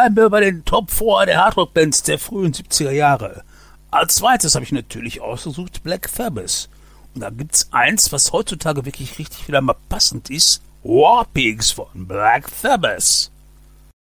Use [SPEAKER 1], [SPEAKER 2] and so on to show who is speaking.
[SPEAKER 1] bleiben wir bei den Top 4 der Hardrock-Bands der frühen 70er Jahre. Als zweites habe ich natürlich ausgesucht Black Sabbath. Und da gibt's eins, was heutzutage wirklich richtig wieder mal passend ist. War Pigs von Black Sabbath.